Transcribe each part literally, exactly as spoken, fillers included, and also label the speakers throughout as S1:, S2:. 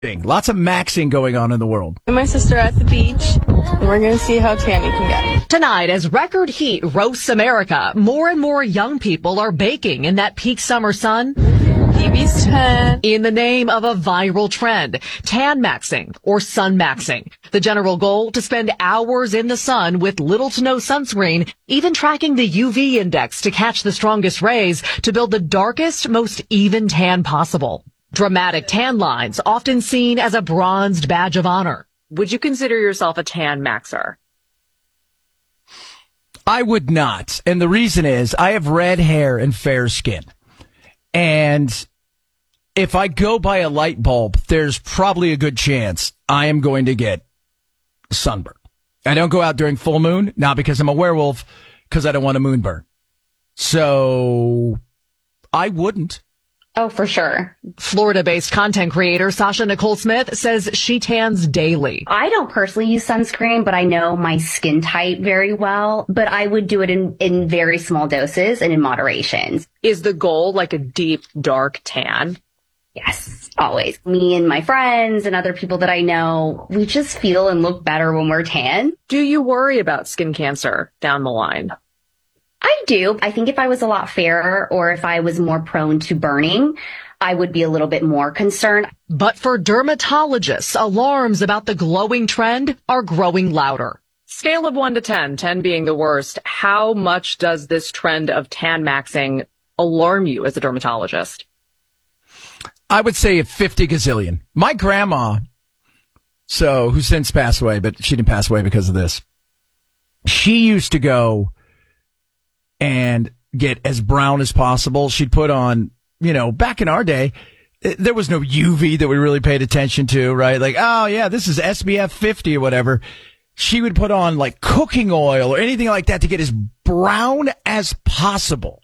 S1: Lots of maxing going on in the world.
S2: And my sister at the beach, and we're going to see how tan you can get.
S3: Tonight, as record heat roasts America, more and more young people are baking in that peak summer sun.
S2: P B's ten.
S3: In the name of a viral trend, tan maxing or sun maxing. The general goal, to spend hours in the sun with little to no sunscreen, even tracking the U V index to catch the strongest rays to build the darkest, most even tan possible. Dramatic tan lines, often seen as a bronzed badge of honor. Would you consider yourself a tan maxer?
S1: I would not. And the reason is I have red hair and fair skin. And if I go by a light bulb, there's probably a good chance I am going to get sunburn. I don't go out during full moon, not because I'm a werewolf, because I don't want a moonburn. So I wouldn't.
S4: Oh, for sure.
S3: Florida-based content creator Sasha Nicole Smith says she tans daily.
S4: I don't personally use sunscreen, but I know my skin type very well. But I would do it in, in very small doses and in moderation.
S3: Is the goal like a deep, dark tan?
S4: Yes, always. Me and my friends and other people that I know, we just feel and look better when we're tan.
S3: Do you worry about skin cancer down the line?
S4: I do. I think if I was a lot fairer or if I was more prone to burning, I would be a little bit more concerned.
S3: But for dermatologists, alarms about the glowing trend are growing louder. Scale of one to ten, ten being the worst. How much does this trend of tan maxing alarm you as a dermatologist?
S1: I would say a fifty gazillion. My grandma, so who since passed away, but she didn't pass away because of this. She used to go and get as brown as possible. She'd put on, you know, back in our day, there was no U V that we really paid attention to, right? Like, oh yeah, this is S P F fifty or whatever. She would put on like cooking oil or anything like that to get as brown as possible.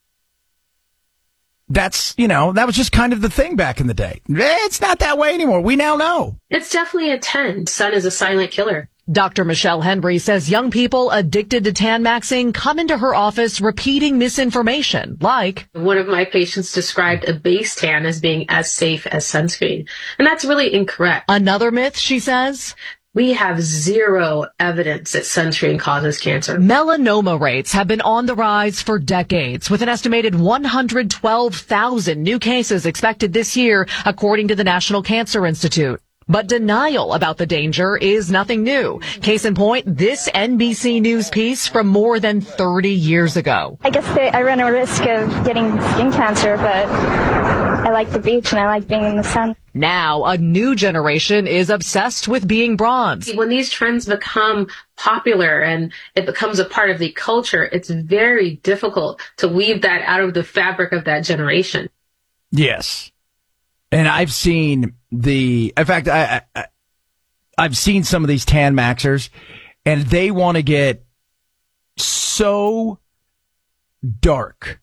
S1: That's, you know, that was just kind of the thing back in the day. It's not that way anymore. We now know.
S5: It's definitely a ten. Sun is a silent killer.
S3: Doctor Michelle Henry says young people addicted to tan maxing come into her office repeating misinformation, like
S5: one of my patients described a base tan as being as safe as sunscreen. And that's really incorrect.
S3: Another myth, she says,
S5: we have zero evidence that sunscreen causes cancer.
S3: Melanoma rates have been on the rise for decades, with an estimated one hundred twelve thousand new cases expected this year, according to the National Cancer Institute. But denial about the danger is nothing new. Case in point, this N B C News piece from more than thirty years ago.
S6: I guess they, I run a risk of getting skin cancer, but I like the beach and I like being in the sun.
S3: Now, a new generation is obsessed with being bronze.
S5: When these trends become popular and it becomes a part of the culture, it's very difficult to weave that out of the fabric of that generation.
S1: Yes. And I've seen the, in fact, I, I, I've seen some of these tan maxers, and they want to get so dark.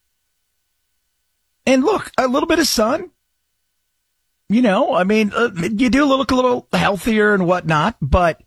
S1: And look, a little bit of sun, you know, I mean, uh, you do look a little healthier and whatnot, but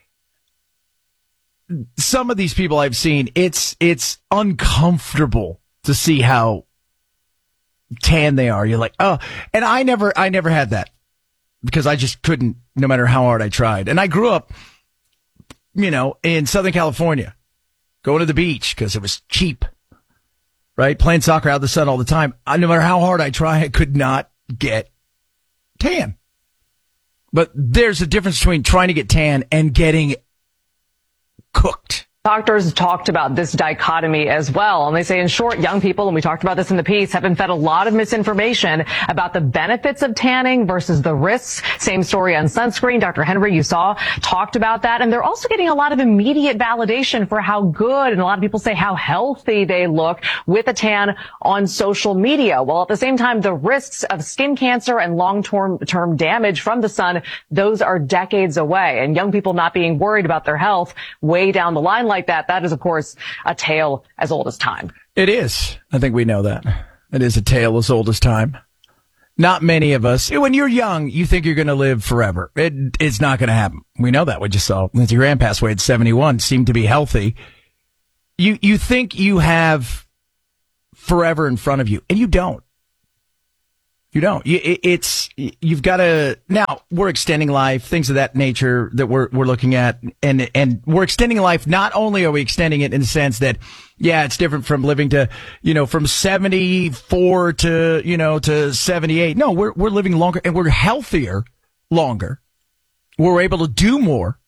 S1: some of these people I've seen, it's, it's uncomfortable to see how tan they are. You're like, oh, and I never, I never had that because I just couldn't, no matter how hard I tried. And I grew up, you know, in Southern California, going to the beach because it was cheap, right? Playing soccer out in the sun all the time. I, no matter how hard I try, I could not get tan. But there's a difference between trying to get tan and getting cooked.
S3: Doctors talked about this dichotomy as well, and they say, in short, young people, and we talked about this in the piece, have been fed a lot of misinformation about the benefits of tanning versus the risks. Same story on sunscreen. Doctor Henry, you saw, talked about that, and they're also getting a lot of immediate validation for how good, and a lot of people say how healthy they look with a tan on social media. While at the same time, the risks of skin cancer and long-term term damage from the sun, those are decades away, and young people not being worried about their health way down the line like that, that is, of course, a tale as old as time.
S1: It is. I think we know that. It is a tale as old as time. Not many of us. When you're young, you think you're going to live forever. It, it's not going to happen. We know that. We just saw Lindsey Graham pass away at seventy-one, seemed to be healthy. You, you think you have forever in front of you, and you don't. You don't. You, it, it's you've got to now. We're extending life, things of that nature that we're we're looking at, and and we're extending life. Not only are we extending it in the sense that, yeah, it's different from living to, you know, from seventy-four to you know to seventy-eight. No, we're we're living longer and we're healthier longer. We're able to do more,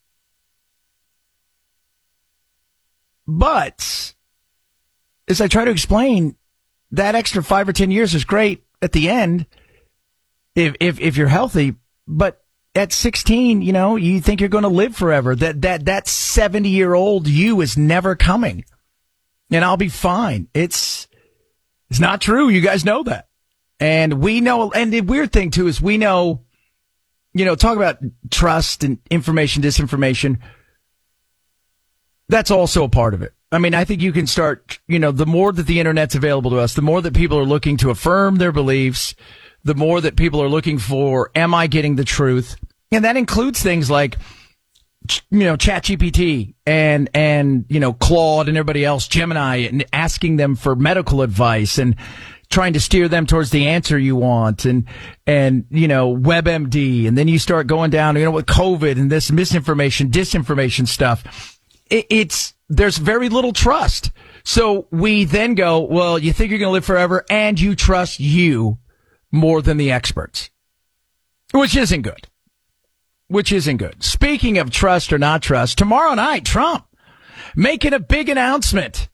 S1: but as I try to explain, that extra five or ten years is great at the end, if if if you're healthy, but at sixteen, you know, you think you're going to live forever. That that that seventy year old you is never coming, and I'll be fine. It's it's not true. You guys know that, and we know. And the weird thing too is we know, you know, talk about trust and information, disinformation. That's also a part of it. I mean, I think you can start, you know, the more that the internet's available to us, the more that people are looking to affirm their beliefs, the more that people are looking for, am I getting the truth? And that includes things like, you know, ChatGPT and, and, you know, Claude and everybody else, Gemini, and asking them for medical advice and trying to steer them towards the answer you want, and, and, you know, WebMD. And then you start going down, you know, with COVID and this misinformation, disinformation stuff. It, it's, there's very little trust. So we then go, well, you think you're going to live forever and you trust you more than the experts, which isn't good, which isn't good. Speaking of trust or not trust, tomorrow night, Trump making a big announcement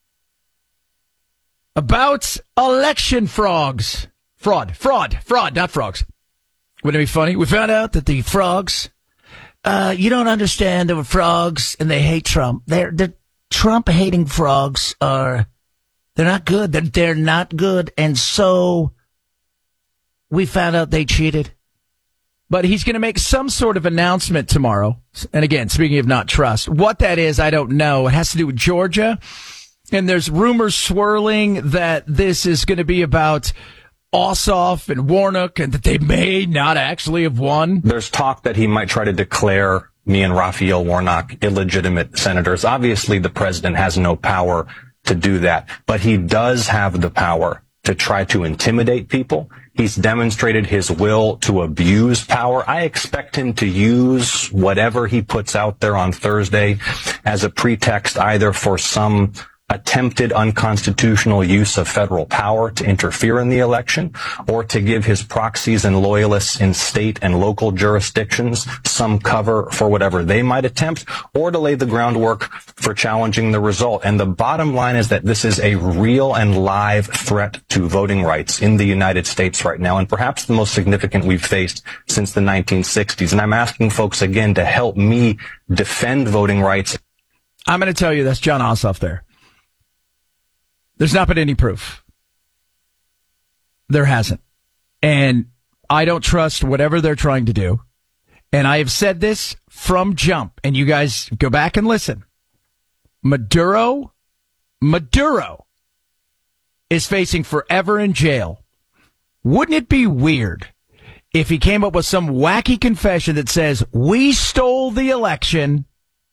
S1: about election frogs, fraud, fraud, fraud, not frogs. Wouldn't it be funny? We found out that the frogs, Uh, you don't understand. There were frogs, and they hate Trump. They're, they're Trump-hating frogs are, they're not good. They're, they're not good, and so we found out they cheated. But he's going to make some sort of announcement tomorrow. And again, speaking of not trust, what that is, I don't know. It has to do with Georgia, and there's rumors swirling that this is going to be about Ossoff and Warnock, and that they may not actually have won.
S7: There's talk that he might try to declare me and Raphael Warnock illegitimate senators. Obviously, the president has no power to do that, but he does have the power to try to intimidate people. He's demonstrated his will to abuse power. I expect him to use whatever he puts out there on Thursday as a pretext, either for some attempted unconstitutional use of federal power to interfere in the election, or to give his proxies and loyalists in state and local jurisdictions some cover for whatever they might attempt, or to lay the groundwork for challenging the result. And the bottom line is that this is a real and live threat to voting rights in the United States right now, and perhaps the most significant we've faced since the nineteen sixties. And I'm asking folks again to help me defend voting rights.
S1: I'm going to tell you, that's Jon Ossoff there. There's not been any proof. There hasn't. And I don't trust whatever they're trying to do. And I have said this from jump, and you guys go back and listen. Maduro, Maduro is facing forever in jail. Wouldn't it be weird if he came up with some wacky confession that says, we stole the election,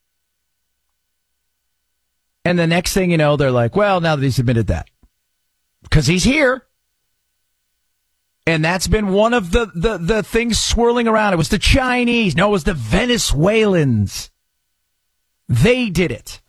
S1: and the next thing you know, they're like, well, now that he's admitted that, because he's here. And that's been one of the, the, the things swirling around. It was the Chinese. No, it was the Venezuelans. They did it.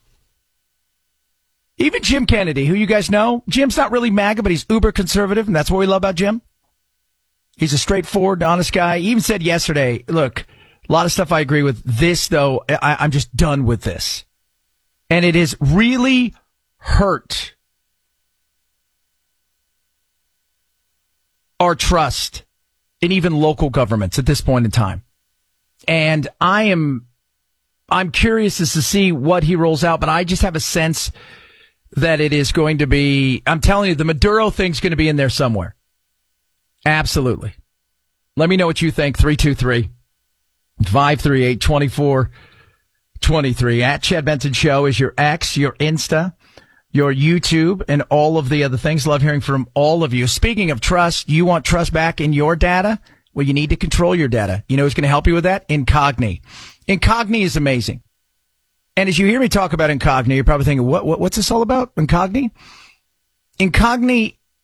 S1: Even Jim Kennedy, who you guys know, Jim's not really MAGA, but he's uber conservative, and that's what we love about Jim. He's a straightforward, honest guy. He even said yesterday, look, a lot of stuff I agree with. This, though, I, I'm just done with this. And it has really hurt our trust in even local governments at this point in time. And I am, I'm curious as to see what he rolls out, but I just have a sense that it is going to be, I'm telling you, the Maduro thing's going to be in there somewhere. Absolutely. Let me know what you think. three two three, five three eight, two four two three. At Chad Benson Show is your X, your Insta, your YouTube, and all of the other things. Love hearing from all of you. Speaking of trust, you want trust back in your data? Well, you need to control your data. You know who's going to help you with that? Incogni. Incogni is amazing. And as you hear me talk about Incogni, you're probably thinking, what, what what's this all about? Incogni? Incogni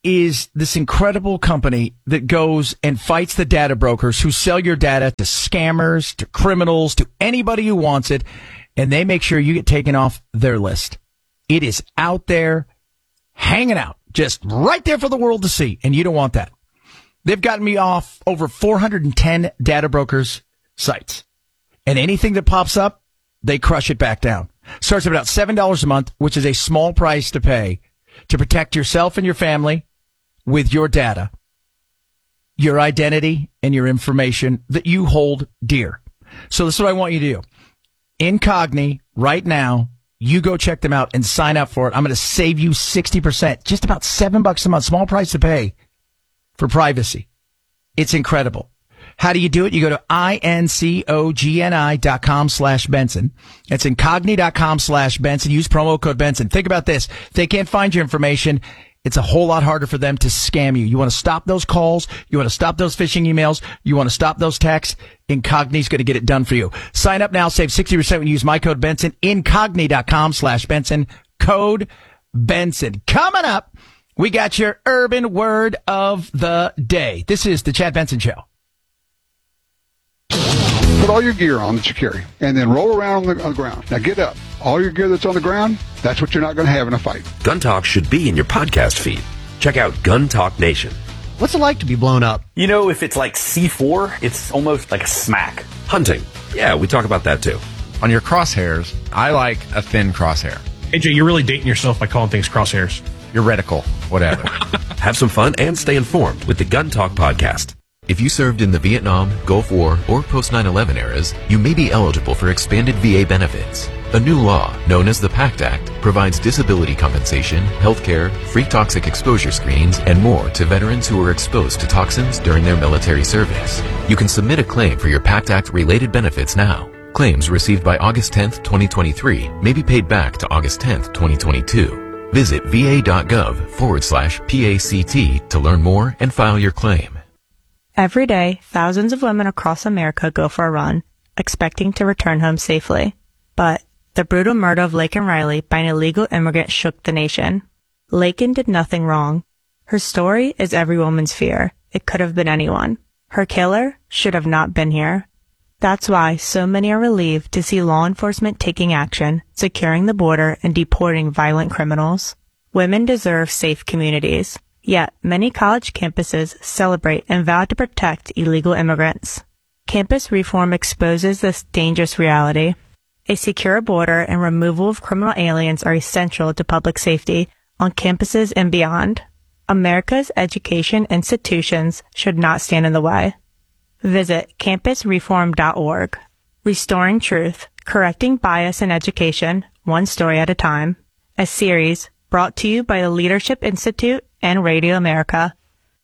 S1: is this incredible company that goes and fights the data brokers who sell your data to scammers, to criminals, to anybody who wants it, and they make sure you get taken off their list. It is out there, hanging out, just right there for the world to see, and you don't want that. They've gotten me off over four hundred ten data brokers' sites, and anything that pops up, they crush it back down. Starts at about seven dollars a month, which is a small price to pay to protect yourself and your family with your data, your identity, and your information that you hold dear. So this is what I want you to do. Incogni, right now, you go check them out and sign up for it. I'm going to save you sixty percent, just about seven bucks a month, small price to pay for privacy. It's incredible. How do you do it? You go to incogni dot com slash Benson. That's incogni dot com slash Benson. Use promo code Benson. Think about this. If they can't find your information, it's a whole lot harder for them to scam you. You want to stop those calls. You want to stop those phishing emails. You want to stop those texts. Incogni's going to get it done for you. Sign up now. Save sixty percent when you use my code Benson. incogni dot com slash Benson. Code Benson. Coming up, we got your urban word of the day. This is the Chad Benson Show.
S8: Put all your gear on that you carry, and then roll around on the, on the ground. Now get up. All your gear that's on the ground, that's what you're not going to have in a fight.
S9: Gun Talk should be in your podcast feed. Check out Gun Talk Nation.
S10: What's it like to be blown up?
S11: You know, if it's like C four, it's almost like a smack.
S9: Hunting. Yeah, we talk about that too.
S12: On your crosshairs, I like a thin crosshair.
S13: A J, you're really dating yourself by calling things crosshairs.
S12: Your reticle, whatever.
S9: Have some fun and stay informed with the Gun Talk podcast.
S14: If you served in the Vietnam, Gulf War, or post nine eleven eras, you may be eligible for expanded V A benefits. A new law, known as the PACT Act, provides disability compensation, health care, free toxic exposure screenings, and more to veterans who were exposed to toxins during their military service. You can submit a claim for your PACT Act-related benefits now. Claims received by August tenth, twenty twenty-three may be paid back to August tenth, twenty twenty-two. Visit va.gov forward slash PACT to learn more and file your claim.
S15: Every day, thousands of women across America go for a run, expecting to return home safely. But the brutal murder of Laken Riley by an illegal immigrant shook the nation. Laken did nothing wrong. Her story is every woman's fear. It could have been anyone. Her killer should have not been here. That's why so many are relieved to see law enforcement taking action, securing the border, and deporting violent criminals. Women deserve safe communities. Yet, many college campuses celebrate and vow to protect illegal immigrants. Campus reform exposes this dangerous reality. A secure border and removal of criminal aliens are essential to public safety on campuses and beyond. America's education institutions should not stand in the way. Visit campus reform dot org. Restoring Truth, Correcting Bias in Education, One Story at a Time. A series brought to you by the Leadership Institute and Radio America.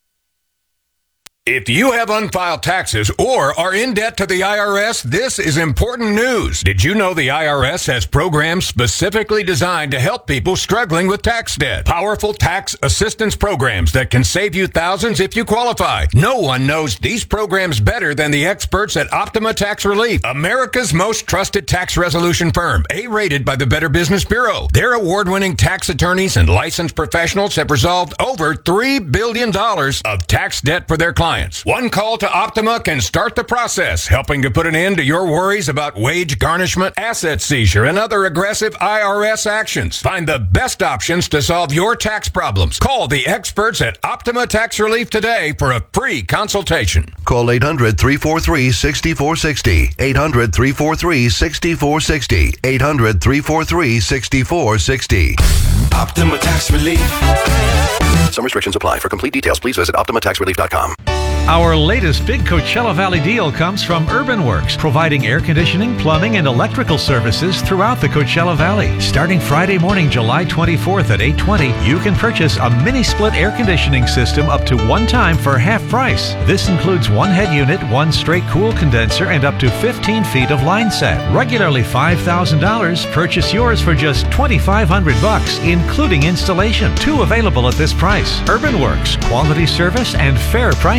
S16: If you have unfiled taxes or are in debt to the I R S, this is important news. Did you know the I R S has programs specifically designed to help people struggling with tax debt? Powerful tax assistance programs that can save you thousands if you qualify. No one knows these programs better than the experts at Optima Tax Relief, America's most trusted tax resolution firm, A-rated by the Better Business Bureau. Their award-winning tax attorneys and licensed professionals have resolved over three billion dollars of tax debt for their clients. One call to Optima can start the process, helping to put an end to your worries about wage garnishment, asset seizure, and other aggressive I R S actions. Find the best options to solve your tax problems. Call the experts at Optima Tax Relief today for a free consultation.
S17: Call eight hundred, three four three, six four six zero. eight hundred, three four three, six four six zero. eight hundred, three four three, six four six zero.
S9: Optima Tax Relief.
S17: Some restrictions apply. For complete details, please visit optima tax relief dot com.
S18: Our latest big Coachella Valley deal comes from UrbanWorks, providing air conditioning, plumbing, and electrical services throughout the Coachella Valley. Starting Friday morning, July twenty-fourth at eight twenty, you can purchase a mini-split air conditioning system up to one time for half price. This includes one head unit, one straight cool condenser, and up to fifteen feet of line set. Regularly five thousand dollars, purchase yours for just twenty-five hundred bucks, including installation. Two available at this price. UrbanWorks, quality service and fair prices.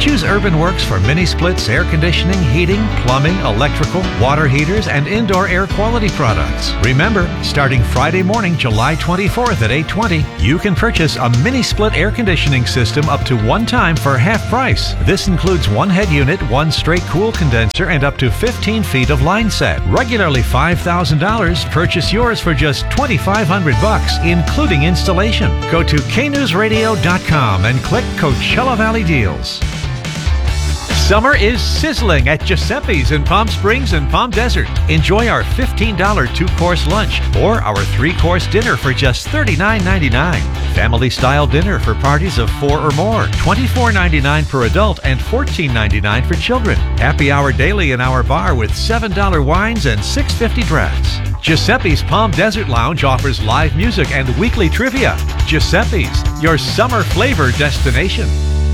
S18: Choose Urban Works for mini splits, air conditioning, heating, plumbing, electrical, water heaters, and indoor air quality products. Remember, starting Friday morning, July twenty-fourth at eight twenty, you can purchase a mini split air conditioning system up to one time for half price. This includes one head unit, one straight cool condenser, and up to fifteen feet of line set. Regularly five thousand dollars, purchase yours for just twenty-five hundred bucks, including installation. Go to k news radio dot com and click Coachella Valley Deals. Summer is sizzling at Giuseppe's in Palm Springs and Palm Desert. Enjoy our fifteen dollars two-course lunch or our three-course dinner for just thirty-nine ninety-nine. Family-style dinner for parties of four or more, twenty-four ninety-nine per adult and fourteen ninety-nine for children. Happy hour daily in our bar with seven dollars wines and six fifty drafts. Giuseppe's Palm Desert Lounge offers live music and weekly trivia. Giuseppe's, your summer flavor destination.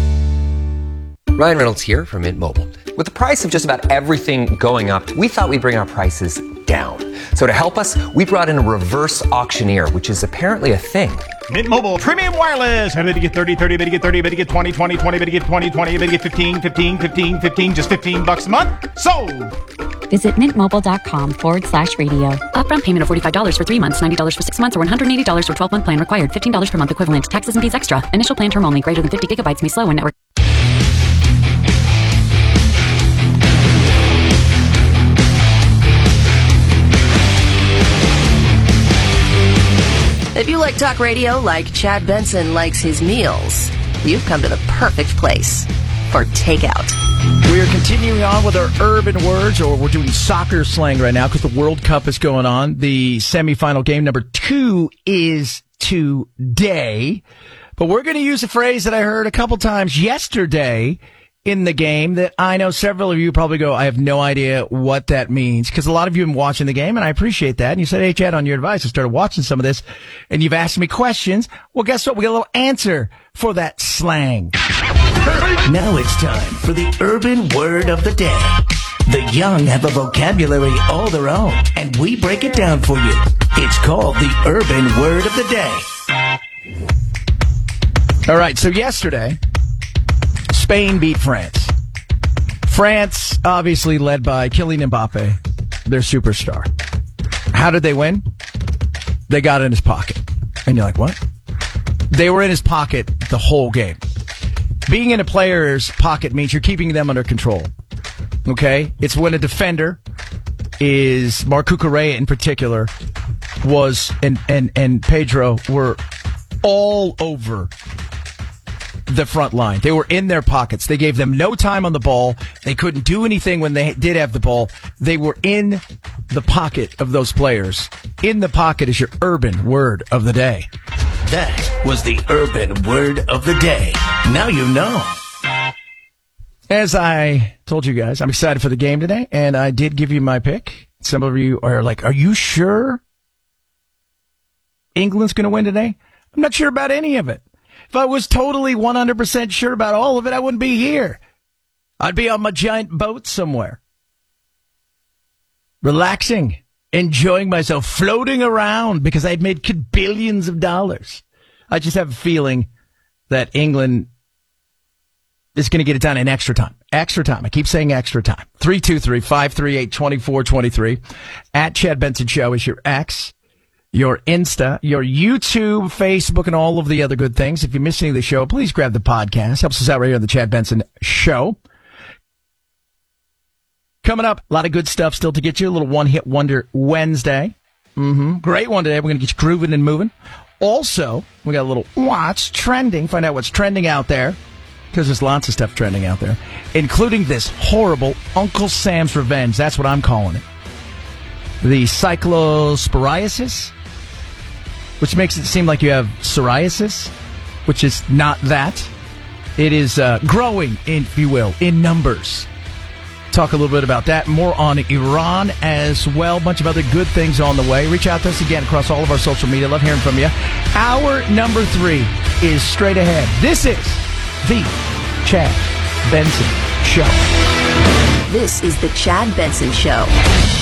S19: Ryan Reynolds here from Mint Mobile. With the price of just about everything going up, we thought we'd bring our prices down. So to help us, we brought in a reverse auctioneer, which is apparently a thing.
S20: Mint Mobile Premium Wireless. How did you get thirty, thirty, bet you get thirty, bet you get twenty, twenty, twenty, bet you get twenty, twenty, bet you get fifteen, fifteen, fifteen, fifteen, just fifteen bucks a month? Sold!
S21: Visit mintmobile.com forward slash radio. Upfront payment of forty-five dollars for three months, ninety dollars for six months, or one hundred eighty dollars for twelve-month plan required. fifteen dollars per month equivalent. Taxes and fees extra. Initial plan term only. Greater than fifty gigabytes may slow when network.
S22: If you like talk radio like Chad Benson likes his meals, you've come to the perfect place for takeout.
S1: We're continuing on with our urban words, or we're doing soccer slang right now because the World Cup is going on. The semifinal game number two is today. But we're going to use a phrase that I heard a couple times yesterday in the game that I know several of you probably go, I have no idea what that means, because a lot of you have been watching the game, and I appreciate that. And you said, hey, Chad, on your advice, I started watching some of this, and you've asked me questions. Well, guess what? We got a little answer for that slang.
S23: Now it's time for the urban word of the day. The young have a vocabulary all their own, and we break it down for you. It's called the urban word of the day.
S1: All right, so yesterday, Spain beat France. France, obviously led by Kylian Mbappe, their superstar. How did they win? They got in his pocket. And you're like, what? They were in his pocket the whole game. Being in a player's pocket means you're keeping them under control. Okay? It's when a defender is, Marc Cucurella in particular, was, and, and, and Pedro were all over the front line. They were in their pockets. They gave them no time on the ball. They couldn't do anything when they did have the ball. They were in the pocket of those players. In the pocket is your urban word of the day.
S23: That was the urban word of the day. Now you know.
S1: As I told you guys, I'm excited for the game today, and I did give you my pick. Some of you are like, are you sure England's going to win today? I'm not sure about any of it. If I was totally one hundred percent sure about all of it, I wouldn't be here. I'd be on my giant boat somewhere, relaxing, enjoying myself, floating around because I'd made billions of dollars. I just have a feeling that England is going to get it done in extra time. Extra time. I keep saying extra time. three two three, five three eight, two four two three. At Chad Benson Show is your X, your Insta, your YouTube, Facebook, and all of the other good things. If you're missing the show, please grab the podcast. Helps us out right here on the Chad Benson Show. Coming up, a lot of good stuff still to get you. A little one-hit wonder Wednesday. Mm-hmm. Great one today. We're going to get you grooving and moving. Also, we got a little what's trending. Find out what's trending out there, because there's lots of stuff trending out there, including this horrible Uncle Sam's Revenge. That's what I'm calling it. The cyclosporiasis, which makes it seem like you have psoriasis, which is not that. It is uh, growing, in, if you will, in numbers. Talk a little bit about that. More on Iran as well. A bunch of other good things on the way. Reach out to us again across all of our social media. Love hearing from you. Hour number three is straight ahead. This is the Chad Benson Show.
S22: This is the Chad Benson Show.